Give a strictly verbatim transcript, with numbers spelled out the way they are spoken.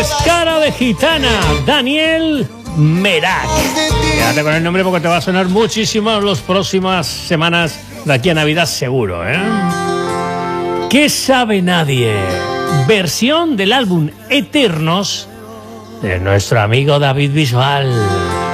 Cara de Gitana, Daniel Merak. Quédate con el nombre porque te va a sonar muchísimo las próximas semanas de aquí a Navidad seguro, ¿eh? ¿Qué sabe nadie? Versión del álbum Eternos de nuestro amigo David Bisbal.